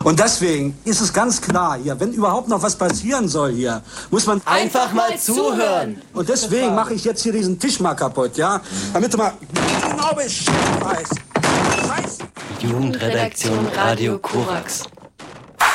Und deswegen ist es ganz klar hier, wenn überhaupt noch was passieren soll hier, muss man einfach mal zuhören. Und deswegen mache ich jetzt hier diesen Tisch mal kaputt, ja? Damit du mal genau Bescheid weißt. Scheiße. Jugendredaktion Radio Korax.